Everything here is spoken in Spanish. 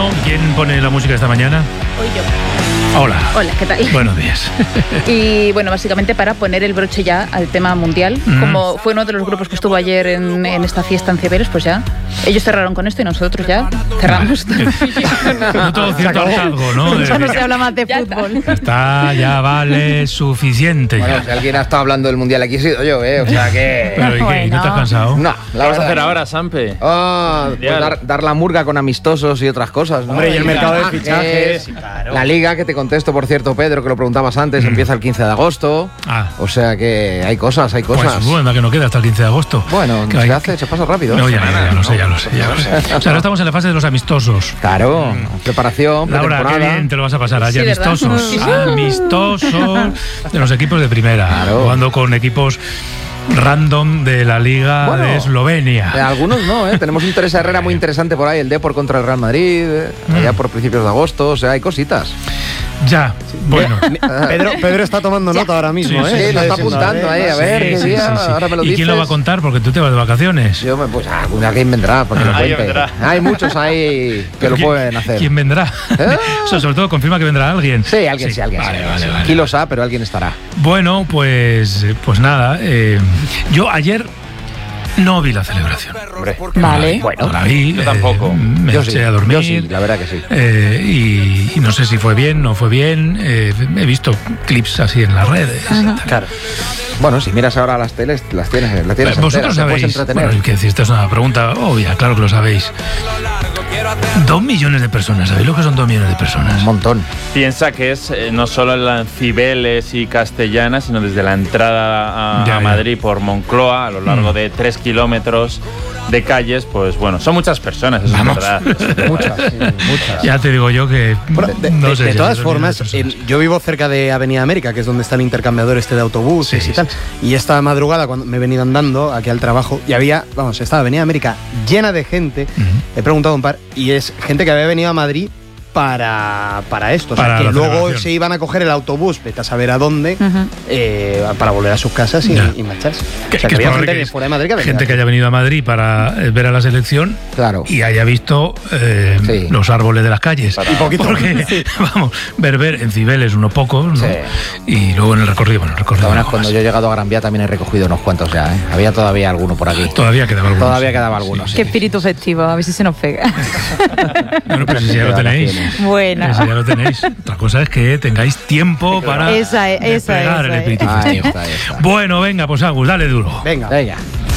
¿quién pone la música esta mañana? Hoy yo. Hola. Hola, ¿qué tal? Buenos días. Y bueno, básicamente para poner el broche ya al tema mundial, como fue uno de los grupos que estuvo ayer en esta fiesta en Cibeles, pues ya ellos cerraron con esto y nosotros ya cerramos. No todo cierto hartazgo, ¿no? Ya no se habla más de fútbol. Ya vale suficiente. Bueno, ya. si alguien ha estado hablando del mundial aquí he sido yo, o sea que... Pero ¿y qué? ¿Y no te has cansado? No, ¿Qué vas a hacer ahora, Sampe? Pues dar la murga con amistosos y otras cosas, ¿no? Hombre, y el mercado de fichajes, claro. La Liga, que te contesto, por cierto, Pedro, que lo preguntabas antes, empieza el 15 de agosto. O sea que hay cosas. Pues bueno, que no queda hasta el 15 de agosto. Bueno, se pasa rápido. No, ya lo sé. O sea, ahora estamos en la fase de los amistosos. Claro, preparación, Laura, pretemporada. qué bien te lo vas a pasar allí, Sí, amistosos. ¿verdad? Amistosos de los equipos de primera. Claro. Jugando con equipos random de la Liga de Eslovenia. Algunos no, Tenemos un Teresa Herrera muy interesante por ahí, el Depor contra el Real Madrid, allá por principios de agosto, o sea, hay cositas. Ya, bueno. Pedro está tomando nota ahora mismo, Sí, Sí, lo está apuntando ahí, a ver qué día, ahora me lo ¿Y dices. quién lo va a contar? Porque tú te vas de vacaciones. Yo pues alguien vendrá, porque lo Alguien cuente. vendrá. Hay muchos ahí que lo pueden hacer. ¿Quién vendrá? O sea, sobre todo confirma que vendrá alguien. Sí, alguien. Vale. Aquí lo sabe, pero alguien estará. Bueno, pues nada. Yo ayer no vi la celebración. Vale. Bueno, No la vi. yo tampoco. Me Yo eché a dormir. Yo sí, la verdad que sí. Y no sé si fue bien, no fue bien. He visto clips así en las redes. Claro. Bueno, si miras ahora las teles, las tienes Vosotros enteras, te puedes sabéis. entretener. Bueno, que decir, esta es una pregunta obvia, claro que lo sabéis. 2 millones de personas, ¿sabéis lo que son 2 millones de personas? Un montón. Piensa que es no solo en la Cibeles y Castellana, sino desde la entrada a Madrid por Moncloa, a lo largo de 3 kilómetros de calles, pues bueno, son muchas personas, eso Vamos. es verdad. Muchas. Ya te digo yo que no sé. De si todas son formas, 2 millones de personas. yo vivo cerca de Avenida América, que es donde está el intercambiador de autobuses y tal. Y esta madrugada, cuando me he venido andando aquí al trabajo, y estaba Avenida América llena de gente. He preguntado un par, y es gente que había venido a Madrid para esto, o sea, Para que la luego celebración. se iban a coger el autobús, vete a saber a dónde, para volver a sus casas y marcharse. O sea, que había gente de fuera de Madrid que venía. Gente que haya venido a Madrid para ver a la selección, Claro. y haya visto Sí. los árboles de las calles. Y poquito. Porque, vamos, ver en Cibeles unos pocos, ¿no? Sí. Y luego en el recorrido, Cuando algo más. yo he llegado a Gran Vía también he recogido unos cuantos ya, Había todavía alguno por aquí. Todavía quedaba algunos. Todavía quedaba algunos. Sí. Qué espíritu festivo, a ver si se nos pega. Bueno, pero si ya lo tenéis. Bueno. Eso ya lo tenéis. Otra cosa es que tengáis tiempo para Esa es, despegar el espíritu Ahí festivo. está. Bueno, venga, pues Agus, dale duro. Venga. Venga.